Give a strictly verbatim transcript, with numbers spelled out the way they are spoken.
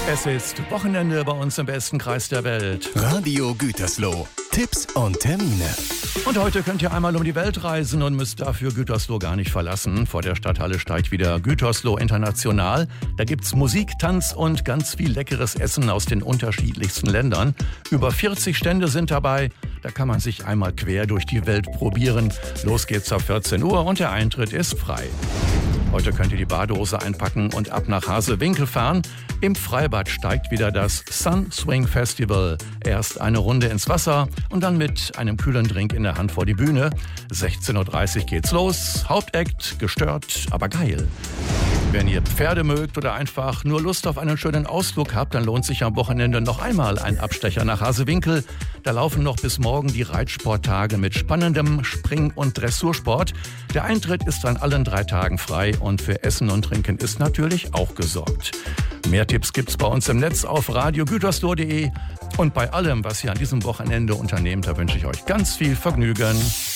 Es ist Wochenende bei uns im besten Kreis der Welt. Radio Gütersloh. Tipps und Termine. Und heute könnt ihr einmal um die Welt reisen und müsst dafür Gütersloh gar nicht verlassen. Vor der Stadthalle steigt wieder Gütersloh International. Da gibt's Musik, Tanz und ganz viel leckeres Essen aus den unterschiedlichsten Ländern. Über vierzig Stände sind dabei. Da kann man sich einmal quer durch die Welt probieren. Los geht's ab vierzehn Uhr und der Eintritt ist frei. Heute könnt ihr die Badehose einpacken und ab nach Hasewinkel fahren. Im Freibad steigt wieder das Sun Swing Festival. Erst eine Runde ins Wasser und dann mit einem kühlen Drink in der Hand vor die Bühne. sechzehn Uhr dreißig geht's los. Hauptakt, gestört, aber geil. Wenn ihr Pferde mögt oder einfach nur Lust auf einen schönen Ausflug habt, dann lohnt sich am Wochenende noch einmal ein Abstecher nach Hasewinkel. Da laufen noch bis morgen die Reitsporttage mit spannendem Spring- und Dressursport. Der Eintritt ist an allen drei Tagen frei und für Essen und Trinken ist natürlich auch gesorgt. Mehr Tipps gibt's bei uns im Netz auf radio gütersloh punkt de. Und bei allem, was ihr an diesem Wochenende unternehmt, da wünsche ich euch ganz viel Vergnügen.